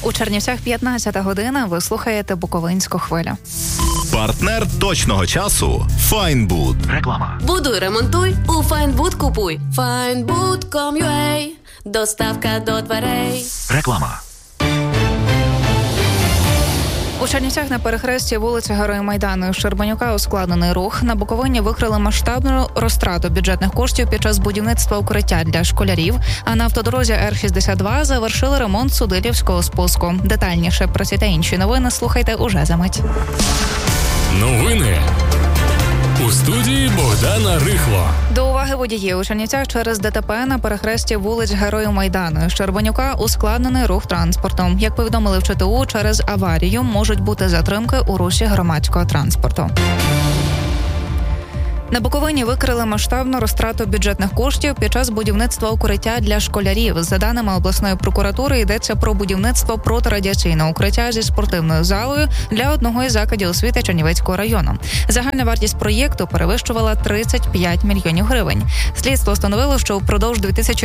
У Чернівцях 15 година, ви слухаєте Буковинську хвилю. Партнер точного часу – Файнбуд. Реклама. Будуй, ремонтуй, у Файнбуд купуй. Findbood.com.ua. Доставка до дверей. Реклама. У Чернівцях на перехресті вулиці Героїв Майдану і Щербанюка ускладнений рух. На Буковині викрили масштабну розтрату бюджетних коштів під час будівництва укриття для школярів, а на автодорозі Р-62 завершили ремонт Судилівського спуску. Детальніше про ці та інші новини слухайте уже за мить. Новини. У студії Богдана Рихло. До уваги водіїв. У Чернівцях через ДТП на перехресті вулиць Героїв Майдану і Щербанюка ускладнений рух транспортом. Як повідомили в ЧТУ, через аварію можуть бути затримки у русі громадського транспорту. На Буковині викрили масштабну розтрату бюджетних коштів під час будівництва укриття для школярів. За даними обласної прокуратури, йдеться про будівництво протирадіаційного укриття зі спортивною залою для одного із закладів освіти Чернівецького району. Загальна вартість проєкту перевищувала 35 мільйонів гривень. Слідство встановило, що впродовж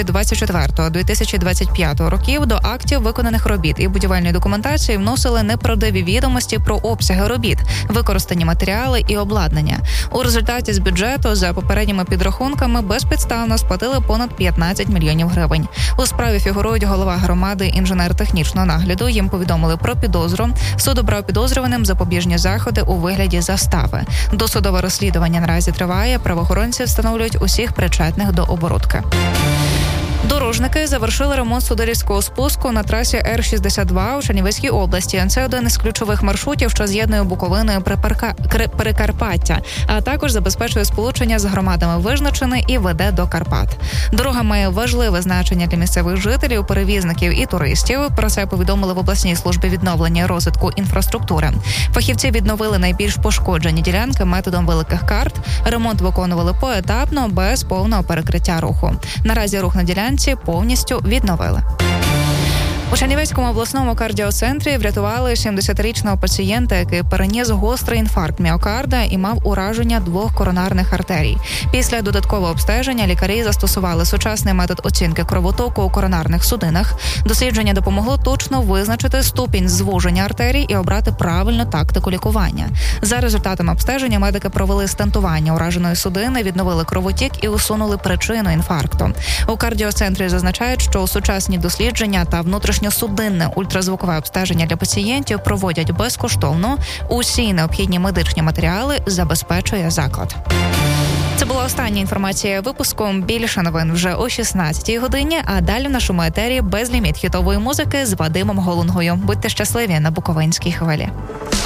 2024-2025 років до актів виконаних робіт і будівельної документації вносили неправдиві відомості про обсяги робіт, використані матеріали і обладнання. У результаті з бюджету, за попередніми підрахунками, безпідставно сплатили понад 15 мільйонів гривень. У справі фігурують голова громади інженер-технічного нагляду. Їм повідомили про підозру. Суд обрав підозрюваним запобіжні заходи у вигляді застави. Досудове розслідування наразі триває. Правоохоронці встановлюють усіх причетних до оборудки. Дорожники завершили ремонт Судилівського спуску на трасі Р-62 у Чернівецькій області. Це один із ключових маршрутів, що з'єднує Буковину і Прикарпаття, а також забезпечує сполучення з громадами Вижничини і веде до Карпат. Дорога має важливе значення для місцевих жителів, перевізників і туристів. Про це повідомили в обласній службі відновлення і розвитку інфраструктури. Фахівці відновили найбільш пошкоджені ділянки методом великих карт. Ремонт виконували поетапно, без повного перекриття руху. Наразі рух на ділянці повністю відновили. У Чернівецькому обласному кардіоцентрі врятували 70-річного пацієнта, який переніс гострий інфаркт міокарда і мав ураження двох коронарних артерій. Після додаткового обстеження лікарі застосували сучасний метод оцінки кровотоку у коронарних судинах. Дослідження допомогло точно визначити ступінь звуження артерій і обрати правильну тактику лікування. За результатами обстеження медики провели стентування ураженої судини, відновили кровотік і усунули причину інфаркту. У кардіоцентрі зазначають, що сучасні дослідження та внутрішньосудинне ультразвукове обстеження для пацієнтів проводять безкоштовно. Усі необхідні медичні матеріали забезпечує заклад. Це була остання інформація випуску. Більше новин вже о 16-й годині, а далі в нашому етері безліміт хітової музики з Вадимом Голунгою. Будьте щасливі на Буковинській хвилі.